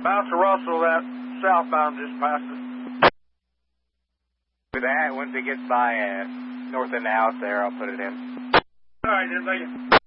About to Russell, that southbound just passed us. With that, once it gets by north of the house there, I'll put it in. All right, then, thank you.